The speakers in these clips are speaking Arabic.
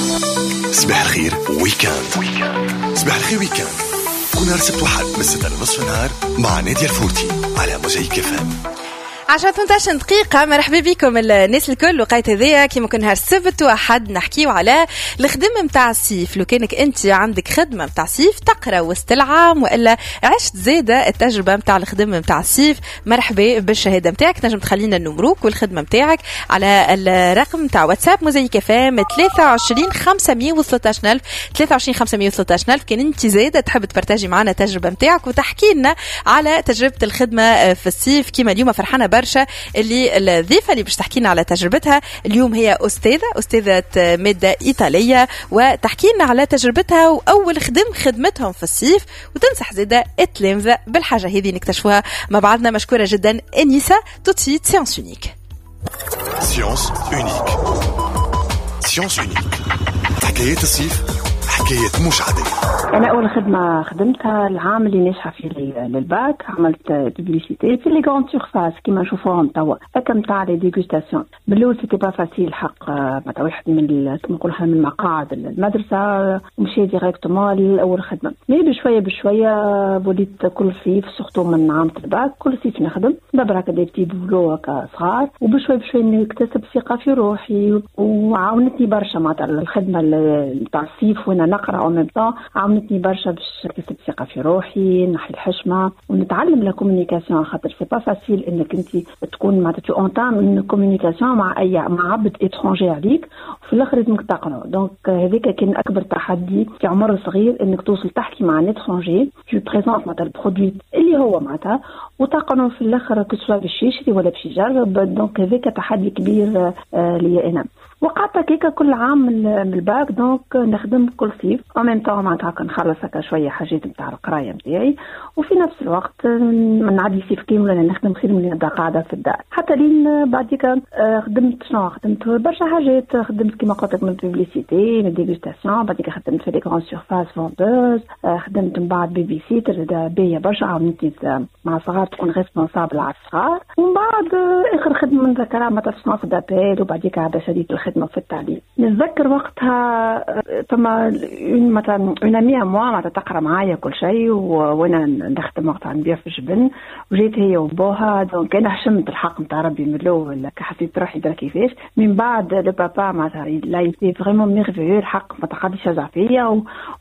صباح الخير ويكاند. صباح الخير ويكاند كل نهار سبت وحد من 6 لنصف النهار مع نادية الفورتي على موزايك FM. 10-18 دقيقة. مرحبا بكم الناس الكل. وقيت هذيا كيما كنا نهار السبت وأحد نحكيو على الخدمة متاع الصيف. لو كانك أنت عندك خدمة متاع الصيف تقرأ وسط العام وإلا عشت زادة التجربة متاع الخدمة متاع الصيف، مرحبا بالشهادة متاعك. تنجم تخلينا النمروك والخدمة متاعك على الرقم متاع واتساب موزايك FM 23 513 23 513. كان أنت زادة تحب تبرتاجي معنا التجربة متاعك وتحكي لنا على تجربة الخدمة في الصيف. كيما اليوم فرحانة برشا اللي الضيفة اللي باش تحكينا على تجربتها اليوم هي أستاذة مادة إيطالية، وتحكي لنا على تجربتها وأول خدمتهم في الصيف، وتنصح زادة التلامذة بالحاجة هذه نكتشفوها مع بعضنا. مشكورة جدا أنيسة. توتسيت سيانس أونيك. سيانس أونيك. سيانس أونيك حكاية الصيف، حكاية مش عادية. أنا أول خدمة خدمتها العام اللي ناجحة فيه للباك، عملت بيبليسيتي في لي غراند سورفاس كيما نشوفوهم توا، هكا نتاع لي ديغوستاسيون. بالأول سيتي با فاسيل حق معناتها واحد من كيما نقولوا من مقاعد المدرسة ومشي ديريكتومون لأول خدمة. مي بشوية وليت كل صيف سورتو من عام الباك كل صيف نخدم دبر هكا دي بتي بولو هكا صغار، وبشوية نكتسب ثقة في روحي، وعاونتني برشا معناتها الخدمة نتاع الصيف وانا نقرا او ميم طون، عاونتني برشا باش نكتسب ثقه في روحي، نحي الحشمه ونتعلم لا كومونيكاسيون. خاطر سي با فاسيل انك انت تكون معناتها تو اونتام كومونيكاسيون مع عبد اترونجي عليك وفي الاخر لازمك تقنعه. دونك هذيك كان اكبر تحدي في عمر صغير، انك توصل تحكي مع ان اترونجي تو بريزونت معناتها البرودوي اللي هو معناتها وتقنعه في الاخر كسوا باش يشري ولا باش يجرب. دونك هذيك تحدي كبير لي انا. وقعدت هكاك كل عام من الباك، دونك نخدم كل صيف او ميم طون معناتها نخلص هكا شويه حاجات نتاع القرايه نتاعي، وفي نفس الوقت نعدي صيف كامل انا نخدم خير من نبدا قاعده في الدار. حتى لين بعديك خدمت برشا حاجات. خدمت كيما قلت لك من بيبليسيتي من ديغوستاسيون، بعديك خدمت في لي غراند سورفاس فوندوز، خدمت من بعد بيبي سيتر باهيه برشا، عاونتني مع صغار تكون ريسبونسابل على الصغار. ومن بعد اخر خدمه من ذكرها معناتها في صناعه دابيل، وبعديك عاد شديت الخدمه في التعليم. نتذكر وقتها ثم مثلا مية معناتها تقرا معايا كل شيء، وانا نخدم وقتها نبيع في الجبن، وجيت هي وبوها. دونك انا حشمت الحق نتاع ربي من الاول، حسيت روحي درا كيفاش. من بعد لو بابا معناتها لا يتي فريمون ميرفيو الحق، معناتها قعد يشجع فيا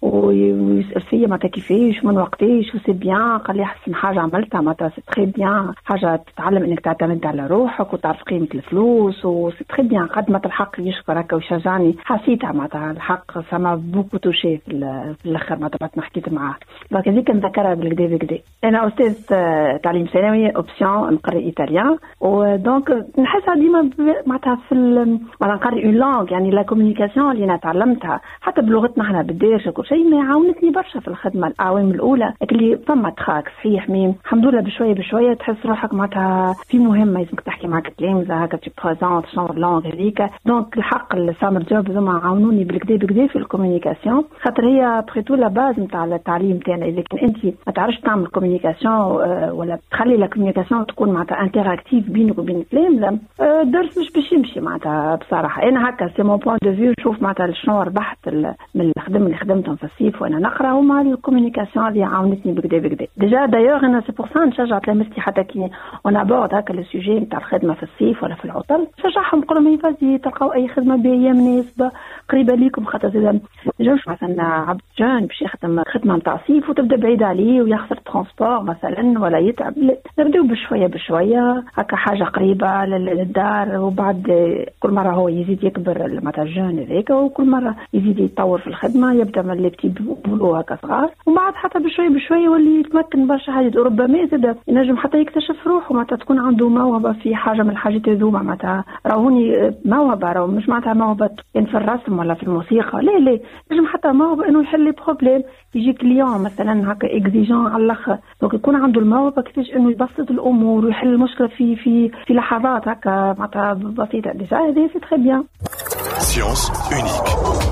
ويسال فيا معناتها كيفاش من وقتاش وسي بيان. قال لي احسن حاجه عملتها معناتها سي تري بيان، حاجه تتعلم انك تعتمد على روحك وتعرف قيمه الفلوس، وسي تري بيان. قدمت الحق يشكر هكا ويشجعني، حسيتها معناتها الحق سما بوكو توشي في الاخر معناتها بعد ما حكيت معاه. دونك هذيك نذكرها بالكدا. انا استاذ تعليم ثانوي اوبسيون نقرا ايطاليان، ودونك نحسها ديما معناتها في معناتها نقرا اون لونغ، يعني لا كومونيكاسيون اللي انا تعلمتها حتى بلغتنا احنا بالدارجه كل شيء، ما عاونتني برشا في الخدمه الاعوام الاولى اللي فما تخاك صحيح. مين الحمد لله بشويه تحس روحك معناتها في مهمه لازمك تحكي معك تلامذه هكا تي بريزونت شنو اللونغ هذيك. دونك الحق السامر جوب زعما عاونوني بالكدا في الكومونيكاسيون، خاطر هي بريتو لا باز نتاع التعليم تاعنا. اذا كان انت ما تعرفش تعمل كومونيكاسيون ولا تخلي لا كومونيكاسيون تكون معناتها انتراكتيف بينك وبين التلامذه، الدرس مش باش يمشي معناتها. بصراحه انا هكا سي مون بوين دو فيو، نشوف معناتها شنو ربحت من الخدمه اللي خدمتهم في الصيف وانا نقرا، ومع الكومونيكاسيون اللي عاونتني بالكدا. ديجا دايوغ انا سي بور سا نشجع تلامذتي حتى كي اون ابورد هكا لو سوجي نتاع الخدمه في الصيف ولا في العطل، نشجعهم نقول لهم فازي تلقاو اي خدمه باهيه مناسبه قريبه ليكم. خاطر اذا جوش مثلا عبد جان باش يخدم خدمه نتاع صيف وتبدا بعيد عليه ويخسر ترونسبور مثلا ولا يتعب، نبداو بشويه هكا حاجه قريبه للدار، وبعد كل مره هو يزيد يكبر معناتها جان هذاك، وكل مره يزيد يتطور في الخدمه، يبدا من اللي بتي بولو هكا صغار، وبعد حتى بشويه يولي يتمكن برشا حاجات. وربما يزيد ينجم حتى يكتشف روحه معناتها تكون عنده موهبه في حاجه من الحاجات هذوما. معناتها راهوني موهبه، راهو مش معناتها موهبه في الرسم ولا في الموسيقى، لا نجم حتى موهبه انه يحل لي بروبليم، يجي كليون مثلا هكا اكزيجون على الاخر، دونك يكون عنده الموهبه كيفاش انه يبسط الامور ويحل المشكله في لحظات هكا معناتها بسيطه. ديجا هذا سي تري بيان. سيانس أونيك.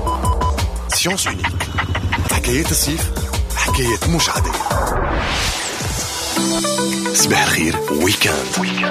سيانس أونيك حكاية الصيف، حكاية مش عادية. صباح الخير ويكاند.